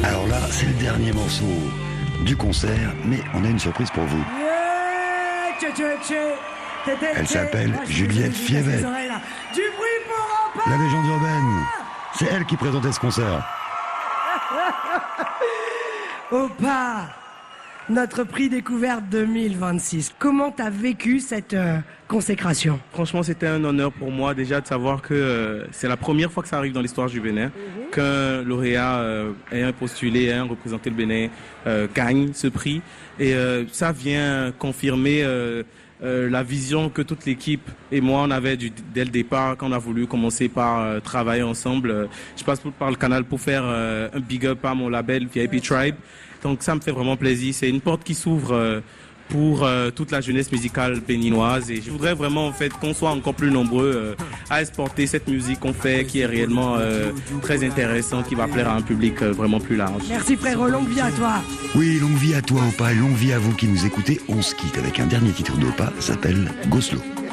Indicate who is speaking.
Speaker 1: Alors là, c'est le dernier morceau du concert, mais on a une surprise pour vous. Elle s'appelle Juliette Fievet.
Speaker 2: Du bruit pour Opa.
Speaker 1: La légende urbaine. C'est elle qui présentait ce concert.
Speaker 2: Opa, notre prix découverte 2026. Comment t'as vécu cette consécration?
Speaker 3: Franchement, c'était un honneur pour moi déjà de savoir que c'est la première fois que ça arrive dans l'histoire du Bénin, qu'un lauréat ayant postulé, ayant représenté le Bénin, gagne ce prix. Et ça vient confirmer la vision que toute l'équipe et moi on avait dès le départ quand on a voulu commencer par travailler ensemble. Je passe par le canal pour faire un big up à mon label VIP Tribe. Donc ça me fait vraiment plaisir. C'est une porte qui s'ouvre pour toute la jeunesse musicale béninoise et je voudrais vraiment en fait qu'on soit encore plus nombreux à exporter cette musique qu'on fait qui est réellement très intéressante, qui va plaire à un public vraiment plus large.
Speaker 2: Merci frérot, longue vie à toi.
Speaker 1: Oui, longue vie à toi Opa, longue vie à vous qui nous écoutez. On se quitte avec un dernier titre d'Opa, ça s'appelle Goslo.